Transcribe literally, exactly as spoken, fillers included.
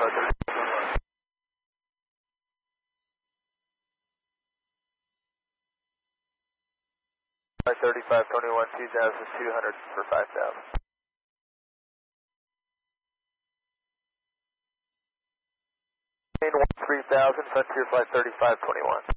Flight thirty-five twenty-one, two thousand two hundred for five thousand. one three thousand, Frontier Flight thirty-five twenty-one.